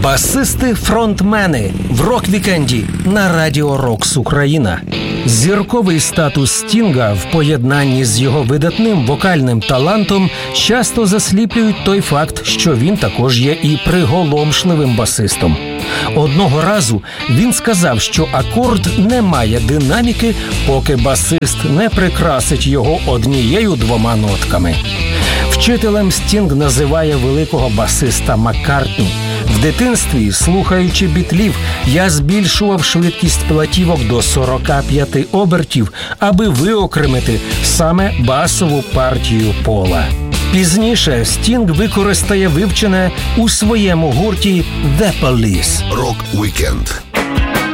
Басисти-фронтмени в рок-вікенді на Радіо Рокс Україна. Зірковий статус Стінга в поєднанні з його видатним вокальним талантом часто засліплюють той факт, що він також є і приголомшливим басистом. Одного разу він сказав, що акорд не має динаміки, поки басист не прикрасить його однією-двома нотками. Вчителем Стінг називає великого басиста Маккартні. В дитинстві, слухаючи бітлів, я збільшував швидкість платівок до 45 обертів, аби виокремити саме басову партію Пола. Пізніше Стінг використає вивчене у своєму гурті «The Police». Рок-вікенд.